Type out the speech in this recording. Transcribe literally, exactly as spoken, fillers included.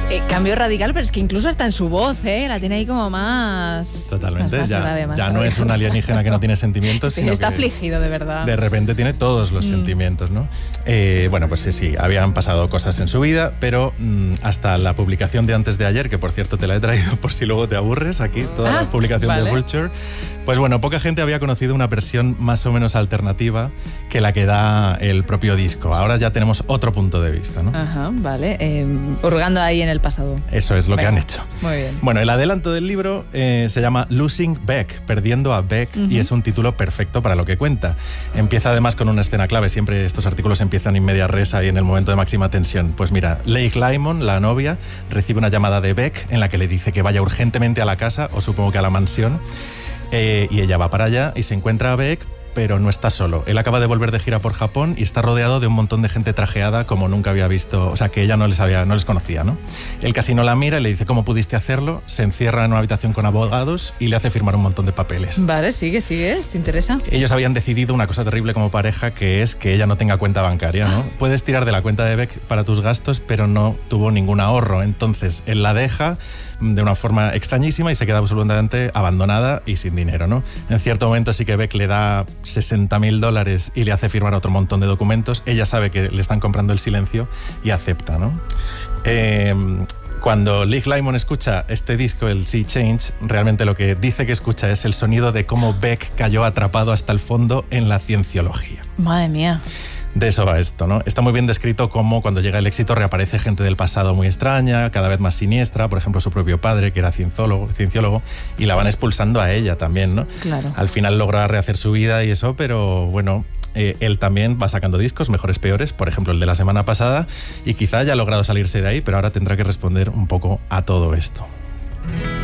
Eh, cambio radical, pero es que incluso hasta en su voz, ¿eh? La tiene ahí como más... Totalmente, más, más ya, grave, más ya no grave. es un alienígena que no tiene sentimientos, Sí, sino está que afligido, de verdad. de repente tiene todos los Mm. sentimientos, ¿no? Eh, bueno, pues sí, sí, habían pasado cosas en su vida, pero mmm, hasta la publicación de antes de ayer, que por cierto te la he traído por si luego te aburres, aquí toda Ah, la publicación vale. de Vulture, pues bueno, poca gente había conocido una versión más o menos alternativa que la que da el propio disco. Ahora ya tenemos otro punto de vista, ¿no? Ajá, vale. Eh, hurgando ahí en el pasado. Eso es lo Venga, que han hecho. Muy bien. Bueno, el adelanto del libro eh, se llama Losing Beck, perdiendo a Beck, Uh-huh. y es un título perfecto para lo que cuenta. Empieza además con una escena clave, siempre estos artículos empiezan in media res y en el momento de máxima tensión. Pues mira, Lake Lymon, la novia, recibe una llamada de Beck en la que le dice que vaya urgentemente a la casa, o supongo que a la mansión, eh, y ella va para allá y se encuentra a Beck, pero no está solo. Él acaba de volver de gira por Japón y está rodeado de un montón de gente trajeada como nunca había visto, o sea, que ella no les había, no les conocía, ¿no? Él casi no la mira y le dice, ¿cómo pudiste hacerlo? Se encierra en una habitación con abogados y le hace firmar un montón de papeles. Vale, sigue, sigue. ¿Te interesa? Ellos habían decidido una cosa terrible como pareja, que es que ella no tenga cuenta bancaria, ¿no? Puedes tirar de la cuenta de Beck para tus gastos, pero no tuvo ningún ahorro. Entonces, él la deja de una forma extrañísima y se queda absolutamente abandonada y sin dinero, ¿no? En cierto momento sí que Beck le da sesenta mil dólares y le hace firmar otro montón de documentos. Ella sabe que le están comprando el silencio y acepta, ¿no? Eh, Cuando Lake Lymon escucha este disco, el Sea Change, realmente lo que dice que escucha es el sonido de cómo Beck cayó atrapado hasta el fondo en la cienciología. Madre mía. De eso va esto, ¿no? Está muy bien descrito cómo cuando llega el éxito reaparece gente del pasado muy extraña, cada vez más siniestra, por ejemplo su propio padre, que era cienciólogo, cienciólogo y la van expulsando a ella también, ¿no? Claro. Al final logra rehacer su vida y eso, pero bueno, eh, él también va sacando discos, mejores, peores, por ejemplo el de la semana pasada, y quizá haya logrado salirse de ahí, pero ahora tendrá que responder un poco a todo esto.